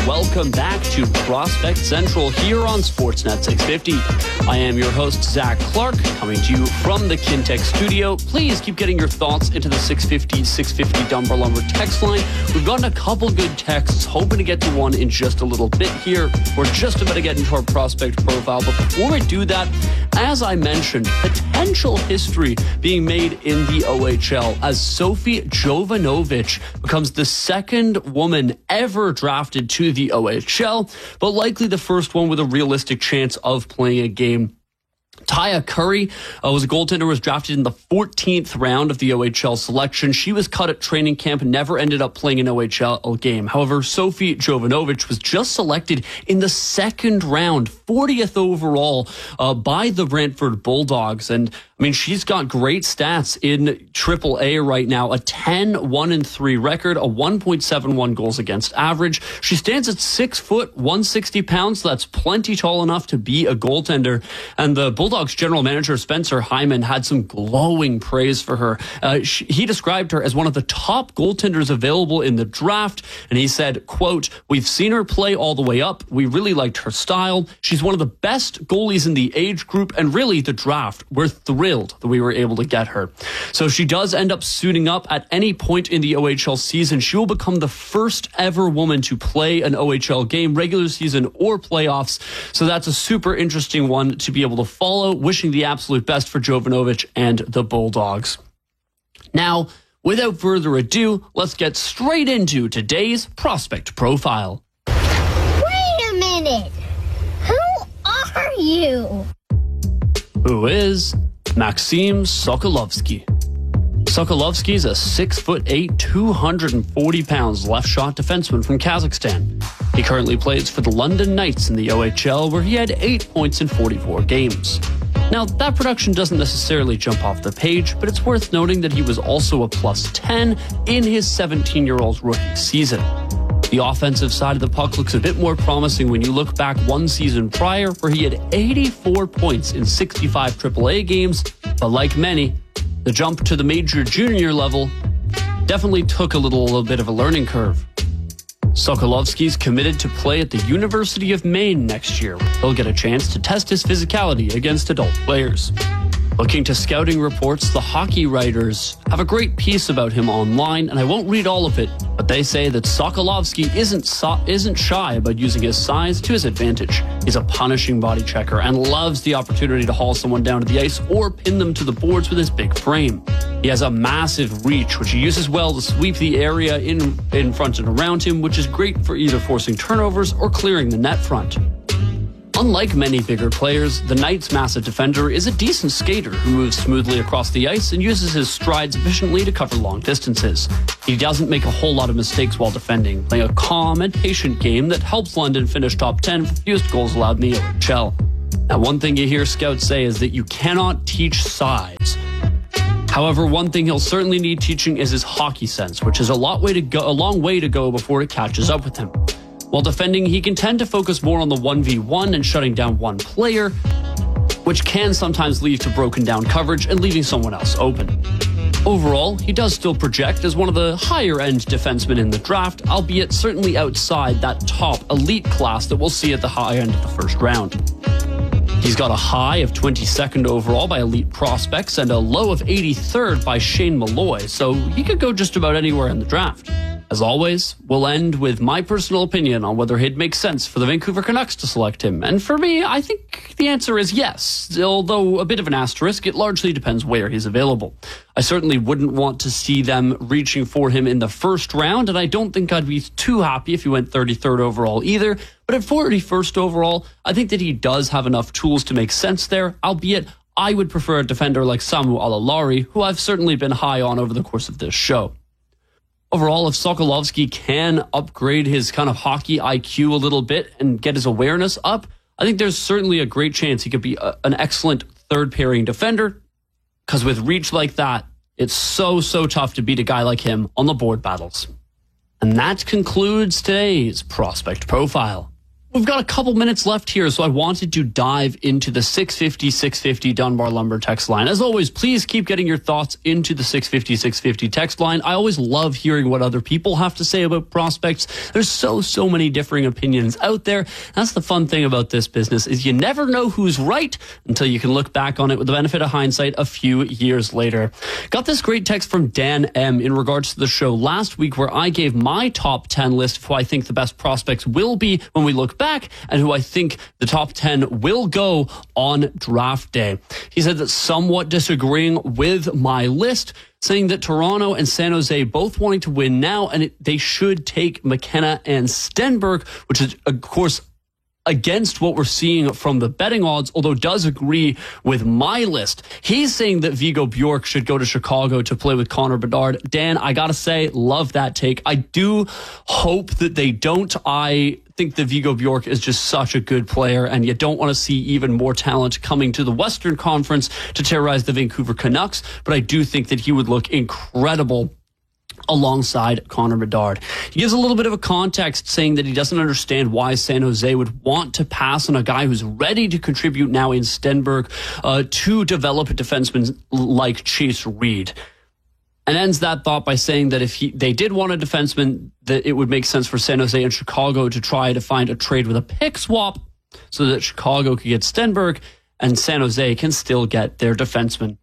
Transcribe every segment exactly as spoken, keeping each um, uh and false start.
welcome back to Prospect Central here on Sportsnet six fifty. I am your host, Zach Clark, coming to you from the Kintec studio. Please keep getting your thoughts into the six fifty, six fifty Dunbar Lumber text line. We've gotten a couple good texts, hoping to get to one in just a little bit here. We're just about to get into our prospect profile, but before we do that, as I mentioned, potential history being made in the O H L as Sophie Jovanovic becomes the second woman ever drafted to the O H L, but likely the first one with a realistic chance of playing a game. Taya Curry uh, was a goaltender, was drafted in the fourteenth round of the O H L selection. She was cut at training camp and never ended up playing an O H L game. However, Sophie Jovanovic was just selected in the second round, fortieth overall, uh, by the Brantford Bulldogs. And I mean, she's got great stats in triple A right now, a ten one and three record, a one point seven one goals against average. She stands at six foot, one hundred sixty pounds. So that's plenty tall enough to be a goaltender. And the Bulldogs general manager, Spencer Hyman, had some glowing praise for her. Uh, she, he described her as one of the top goaltenders available in the draft. And he said, quote, "We've seen her play all the way up. We really liked her style. She's one of the best goalies in the age group, and really the draft. We're thrilled that we were able to get her." So if she does end up suiting up at any point in the O H L season, she will become the first ever woman to play an O H L game, regular season or playoffs. So that's a super interesting one to be able to follow. Wishing the absolute best for Jovanovic and the Bulldogs. Now, without further ado, let's get straight into today's prospect profile. Wait a minute. Who are you? Who is Maxim Sokolovsky? Sokolovsky is a six foot eight, two hundred forty pounds left shot defenseman from Kazakhstan. He currently plays for the London Knights in the O H L, where he had eight points in forty-four games. Now, that production doesn't necessarily jump off the page, but it's worth noting that he was also a plus ten in his seventeen-year-old rookie season. The offensive side of the puck looks a bit more promising when you look back one season prior, where he had eighty-four points in sixty-five triple A games, but like many, the jump to the major junior level definitely took a little, little bit of a learning curve. Sokolovsky's committed to play at the University of Maine next year. He'll get a chance to test his physicality against adult players. Looking to scouting reports, the hockey writers have a great piece about him online, and I won't read all of it, but they say that Sokolovsky isn't so- isn't shy about using his size to his advantage. He's a punishing body checker and loves the opportunity to haul someone down to the ice or pin them to the boards with his big frame. He has a massive reach, which he uses well to sweep the area in, in front and around him, which is great for either forcing turnovers or clearing the net front. Unlike many bigger players, the Knights' massive defender is a decent skater who moves smoothly across the ice and uses his strides efficiently to cover long distances. He doesn't make a whole lot of mistakes while defending, playing a calm and patient game that helps London finish top ten for fewest goals allowed in the O H L. Now, one thing you hear scouts say is that you cannot teach size. However, one thing he'll certainly need teaching is his hockey sense, which is a lot way to go, a long way to go before it catches up with him. While defending, he can tend to focus more on the one v one and shutting down one player, which can sometimes lead to broken down coverage and leaving someone else open. Overall, he does still project as one of the higher end defensemen in the draft, albeit certainly outside that top elite class that we'll see at the high end of the first round. He's got a high of twenty-second overall by elite prospects and a low of eighty-third by Shane Malloy, so he could go just about anywhere in the draft. As always, we'll end with my personal opinion on whether it'd make sense for the Vancouver Canucks to select him. And for me, I think the answer is yes, although a bit of an asterisk. It largely depends where he's available. I certainly wouldn't want to see them reaching for him in the first round, and I don't think I'd be too happy if he went thirty-third overall either. But at forty-first overall, I think that he does have enough tools to make sense there, albeit I would prefer a defender like Samu Alalari, who I've certainly been high on over the course of this show. Overall, if Sokolovsky can upgrade his kind of hockey I Q a little bit and get his awareness up, I think there's certainly a great chance he could be a, an excellent third pairing defender, because with reach like that, it's so, so tough to beat a guy like him on the board battles. And that concludes today's prospect profile. We've got a couple minutes left here, so I wanted to dive into the six fifty, six fifty Dunbar Lumber text line. As always, please keep getting your thoughts into the six fifty, six fifty text line. I always love hearing what other people have to say about prospects. There's so, so many differing opinions out there. That's the fun thing about this business, is you never know who's right until you can look back on it with the benefit of hindsight a few years later. Got this great text from Dan M. in regards to the show last week, where I gave my top ten list of who I think the best prospects will be when we look back, and who I think the top ten will go on draft day. He said that somewhat disagreeing with my list, saying that Toronto and San Jose both wanting to win now, and it, they should take McKenna and Stenberg, which is, of course, against what we're seeing from the betting odds, although does agree with my list. He's saying that Viggo Bjork should go to Chicago to play with Connor Bedard. Dan, I gotta say, love that take. I do hope that they don't. I think that Viggo Bjork is just such a good player, and you don't want to see even more talent coming to the Western Conference to terrorize the Vancouver Canucks, but I do think that he would look incredible alongside Connor Bedard. He gives a little bit of a context, saying that he doesn't understand why San Jose would want to pass on a guy who's ready to contribute now in Stenberg uh, to develop a defenseman like Chase Reed. And ends that thought by saying that if he, they did want a defenseman, that it would make sense for San Jose and Chicago to try to find a trade with a pick swap so that Chicago could get Stenberg and San Jose can still get their defenseman.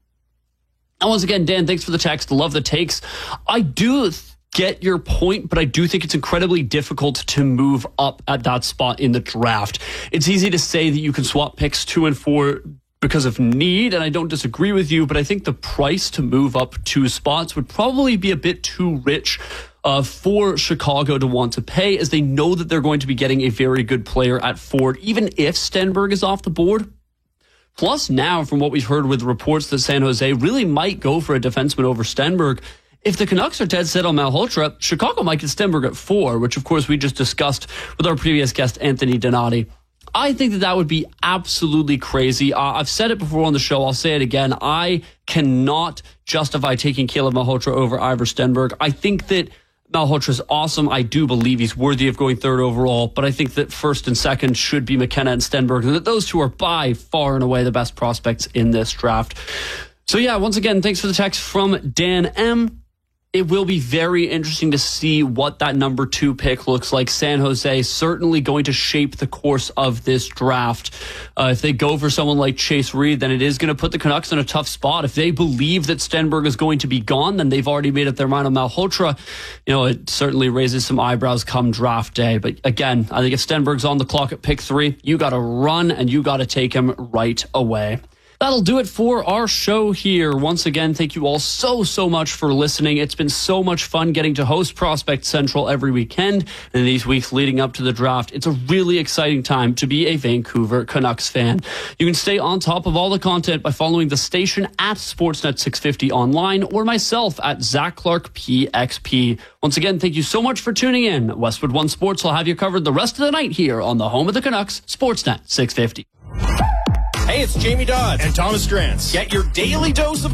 And once again, Dan, thanks for the text. Love the takes. I do get your point, but I do think it's incredibly difficult to move up at that spot in the draft. It's easy to say that you can swap picks two and four because of need, and I don't disagree with you, but I think the price to move up two spots would probably be a bit too rich uh, for Chicago to want to pay, as they know that they're going to be getting a very good player at forward, even if Stenberg is off the board. Plus, now, from what we've heard with reports that San Jose really might go for a defenseman over Stenberg, if the Canucks are dead set on Malhotra, Chicago might get Stenberg at four, which, of course, we just discussed with our previous guest, Anthony Donati. I think that that would be absolutely crazy. Uh, I've said it before on the show. I'll say it again. I cannot justify taking Caleb Malhotra over Ivor Stenberg. I think that Malhotra's awesome. I do believe he's worthy of going third overall, but I think that first and second should be McKenna and Stenberg, and that those two are by far and away the best prospects in this draft. So yeah, once again, thanks for the text from Dan M. It will be very interesting to see what that number two pick looks like. San Jose certainly going to shape the course of this draft. Uh, if they go for someone like Chase Reed, then it is going to put the Canucks in a tough spot. If they believe that Stenberg is going to be gone, then they've already made up their mind on Malhotra. You know, it certainly raises some eyebrows come draft day. But again, I think if Stenberg's on the clock at pick three, you got to run and you got to take him right away. That'll do it for our show here. Once again, thank you all so, so much for listening. It's been so much fun getting to host Prospect Central every weekend and these weeks leading up to the draft. It's a really exciting time to be a Vancouver Canucks fan. You can stay on top of all the content by following the station at Sportsnet six fifty online, or myself at Zach Clark P X P. Once again, thank you so much for tuning in. Westwood One Sports will have you covered the rest of the night here on the home of the Canucks, Sportsnet six fifty. Hey, it's Jamie Dodds and Thomas Drance. Get your daily dose of